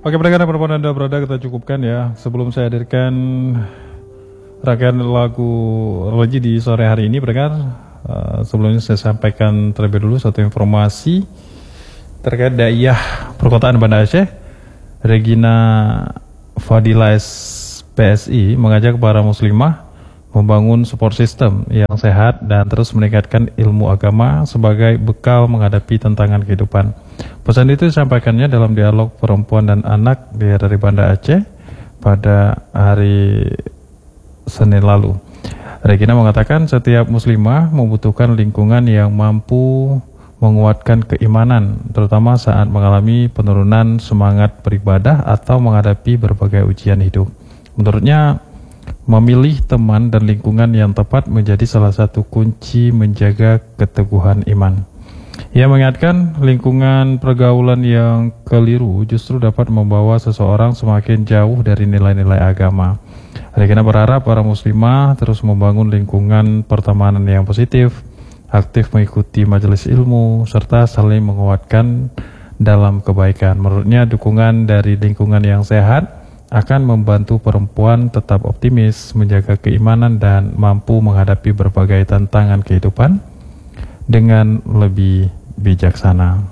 Oke, pendengar dan perempuan Anda berada, kita cukupkan ya. Sebelum saya hadirkan rangkaian lagu religi di sore hari ini, pendengar, sebelumnya saya sampaikan terlebih dulu satu informasi terkait daiyah perkotaan Banda Aceh. Regina Fadila PSI mengajak para muslimah membangun support system yang sehat dan terus meningkatkan ilmu agama sebagai bekal menghadapi tantangan kehidupan. Pesan itu disampaikannya dalam dialog perempuan dan anak dari Banda Aceh pada hari Senin lalu. Regina mengatakan setiap muslimah membutuhkan lingkungan yang mampu menguatkan keimanan, terutama saat mengalami penurunan semangat beribadah atau menghadapi berbagai ujian hidup. Menurutnya, memilih teman dan lingkungan yang tepat menjadi salah satu kunci menjaga keteguhan iman. Ia mengingatkan lingkungan pergaulan yang keliru justru dapat membawa seseorang semakin jauh dari nilai-nilai agama. Regina berharap para muslimah terus membangun lingkungan pertemanan yang positif, aktif mengikuti majelis ilmu, serta saling menguatkan dalam kebaikan. Menurutnya, dukungan dari lingkungan yang sehat akan membantu perempuan tetap optimis, menjaga keimanan, dan mampu menghadapi berbagai tantangan kehidupan dengan lebih bijaksana.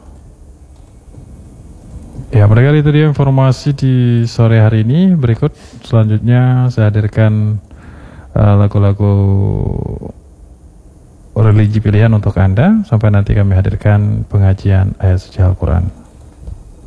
Ya, pendengar, itu dia informasi di sore hari ini. Berikut selanjutnya saya hadirkan lagu-lagu religi pilihan untuk Anda sampai nanti kami hadirkan pengajian ayat suci Al-Quran.